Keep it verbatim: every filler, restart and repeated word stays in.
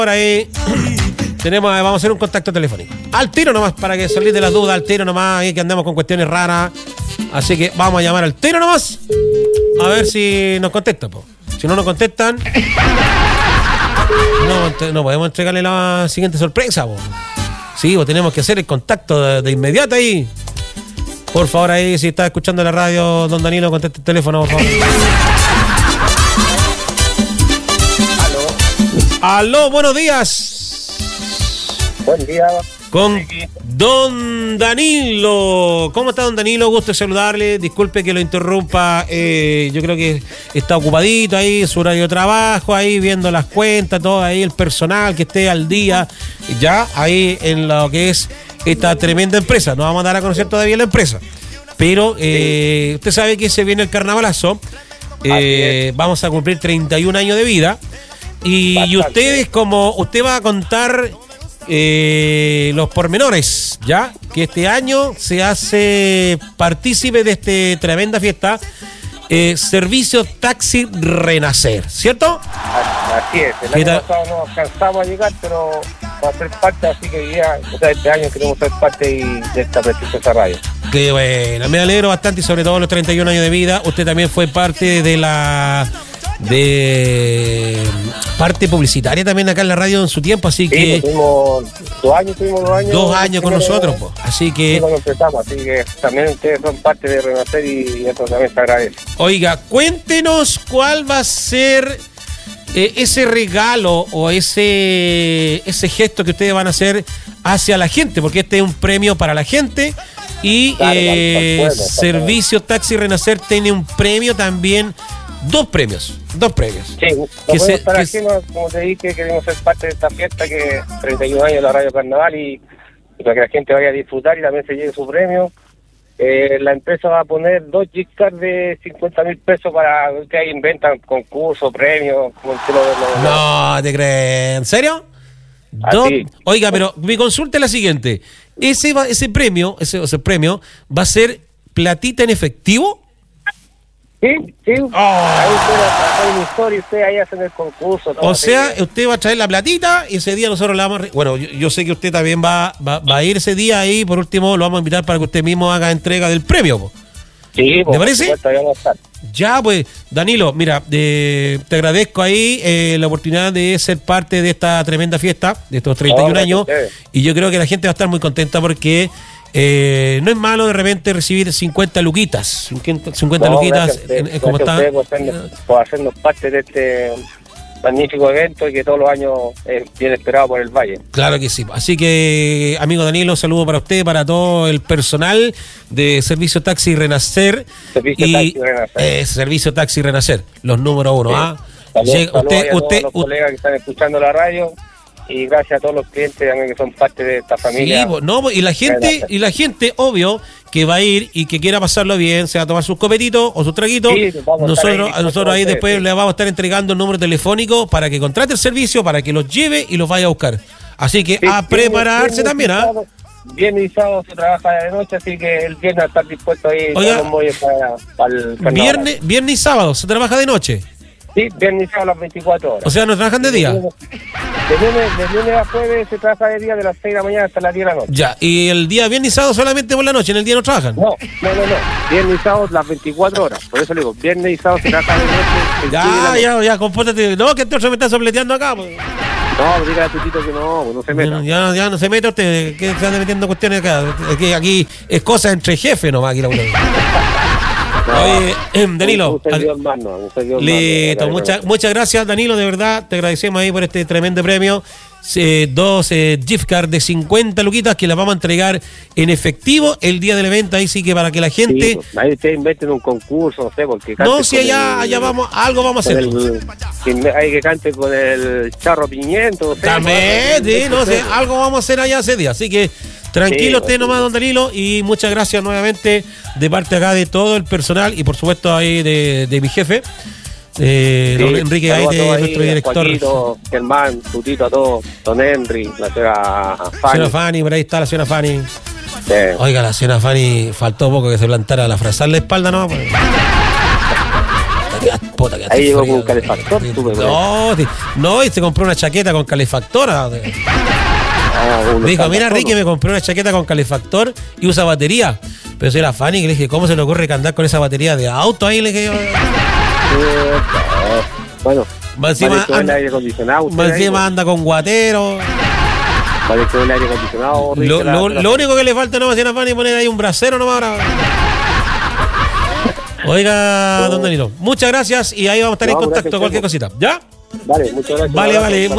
Ahora ahí tenemos, vamos a hacer un contacto telefónico. Al tiro nomás, para que salir de las dudas, al tiro nomás, ahí que andamos con cuestiones raras. Así que vamos a llamar al tiro nomás. A ver si nos contestan, po. Si no nos contestan, no, no podemos entregarle la siguiente sorpresa, po. Sí, pues tenemos que hacer el contacto de, de inmediato ahí. Por favor, ahí, si está escuchando la radio, don Danilo, conteste el teléfono, por favor. Aló. Aló, buenos días. Buen día. Con don Danilo. ¿Cómo está, don Danilo? Gusto de saludarle. Disculpe que lo interrumpa. Eh, yo creo que está ocupadito ahí, su horario de trabajo, ahí viendo las cuentas, todo ahí, el personal que esté al día, ya ahí en lo que es esta tremenda empresa. No vamos a dar a conocer todavía la empresa, pero eh, usted sabe que se viene el carnavalazo. Eh, vamos a cumplir treinta y un años de vida. Y, y ustedes, como usted va a contar eh, los pormenores, ya que este año se hace partícipe de esta tremenda fiesta, eh, Servicio Taxi Renacer, ¿cierto? Así es, el año pasado no alcanzamos a llegar, pero va a ser parte, así que ya, o sea, este año queremos ser parte y, de esta prestigiosa radio. Qué bueno, me alegro bastante, y sobre todo los treinta y un años de vida. Usted también fue parte de la de parte publicitaria también acá en la radio en su tiempo, así sí, que tuvimos dos años, tuvimos dos años, dos años con nosotros, pues. Así que sí, empezamos, así que también ustedes son parte de Renacer y eso también se agradece. Oiga, cuéntenos cuál va a ser eh, ese regalo o ese ese gesto que ustedes van a hacer hacia la gente, porque este es un premio para la gente y claro, eh, para el pueblo, Servicio Taxi Renacer tiene un premio también. Dos premios, dos premios. Sí, no que podemos se, estar que aquí, se... no, como te dije, queremos ser parte de esta fiesta que treinta y un años de la Radio Carnaval y, y para que la gente vaya a disfrutar y también se lleve su premio. Eh, la empresa va a poner dos gift cards de cincuenta mil pesos para que ahí inventan concursos, premios, como el que lo, lo, No, ¿te crees? ¿En serio? Do... Oiga, pero mi consulta es la siguiente. Ese va, ese premio, ese, ese premio, ¿va a ser platita en efectivo? Sí, sí. Oh. Ahí usted hace una historia y usted ahí hacen el concurso. O sea, así. Usted va a traer la platita y ese día nosotros la vamos a... Re... Bueno, yo, yo sé que usted también va, va, va a ir ese día ahí. Por último, lo vamos a invitar para que usted mismo haga entrega del premio, po. Sí, ¿me parece? Vamos a estar. Ya, pues, Danilo, mira, eh, te agradezco ahí eh, la oportunidad de ser parte de esta tremenda fiesta, de estos treinta y un oh, años. Y yo creo que la gente va a estar muy contenta porque... Eh, no es malo de repente recibir cincuenta luquitas, cincuenta no, luquitas, gracias, en, en, como está. Usted por, hacernos, por hacernos parte de este magnífico evento y que todos los años es bien esperado por el Valle. Claro que sí. Así que, amigo Danilo, saludo para usted, para todo el personal de Servicio Taxi Renacer. Servicio y, Taxi Renacer. Eh, Servicio Taxi Renacer, los números uno. Sí. ¿Ah? Saludos, Llega, saludos usted, a todos usted, los usted, colegas que están escuchando la radio. Y gracias a todos los clientes también que son parte de esta familia. Sí, no, y la gente, y la gente, obvio, que va a ir y que quiera pasarlo bien, se va a tomar sus copetitos o sus traguitos. Sí, nosotros, a nosotros ahí después sí. le vamos a estar entregando el número telefónico para que contrate el servicio, para que los lleve y los vaya a buscar. Así que sí, a prepararse bien, también, ¿ah? ¿eh? Viernes y sábado se trabaja de noche, así que el viernes va a estar dispuesto ahí. Oiga, para, para el viernes, viernes y sábado se trabaja de noche. Sí, viernes y sábado a las veinticuatro horas. O sea, ¿no trabajan de día? De lunes, de lunes a jueves se trabaja de día de las seis de la mañana hasta las diez de la noche. Ya, ¿y el día viernes y sábado solamente por la noche? ¿En el día no trabajan? No, no, no, no. Viernes y sábado las veinticuatro horas. Por eso le digo, viernes y sábado se trabaja de noche. Ya, ya, ya, compórtate. No, que entonces me está sopleteando acá, pues. No, pues dígale a Tutito que no, pues no se meta. Ya, ya, ya no se meta usted, que se anda metiendo cuestiones acá. Aquí, aquí es cosa entre jefes nomás, aquí la cuestión. No, Oye, eh, Danilo, un servidor más, no, un servidor listo, más, muchas, muchas gracias, Danilo, de verdad, te agradecemos ahí por este tremendo premio. Eh, dos eh, gift cards de cincuenta luquitas que las vamos a entregar en efectivo el día del evento, ahí sí que para que la gente... Sí, pues, ahí ustedes inventen un concurso, no sé, porque... No, si allá, el, allá vamos, algo vamos a hacer. El, hay que cante con el Charro Pimiento, no sé. También, sí, no sé, algo vamos a hacer allá ese día, así que... Tranquilo sí, usted nomás, don Danilo, y muchas gracias nuevamente de parte acá de todo el personal y por supuesto ahí de, de mi jefe, eh, sí, don Enrique, ahí de ahí, nuestro director. Juanito, Germán, Tutito, a todos, don Henry, la señora Fanny. Señora Fanny, por ahí está la señora Fanny. Sí. Oiga, la señora Fanny, faltó poco que se plantara la frazada en la espalda, ¿no? Puta, que hace Ahí llegó frío, con calefactor, eh, tú, me No, sí, no, y se compró una chaqueta con calefactora. Ah, uno Me dijo, está mira solo. Ricky, me compré una chaqueta con calefactor y usa batería. Pero soy era fan y le dije, ¿cómo se le ocurre que andar con esa batería de auto ahí? Le dije yo. Eh, Bueno, Más encima vale todo el anda- aire acondicionado. usted Más ahí, encima pues. anda con guatero. Vale todo el aire acondicionado. Ricky, Lo, la- lo- la- lo único que le falta nomás es fan y poner ahí un brasero nomás ahora. Oiga, don Danilo, muchas gracias y ahí vamos a estar en No, contacto, gracias, cualquier Chepo. cosita. ¿Ya? Vale, muchas gracias. Vale, Un abrazo. vale. Hasta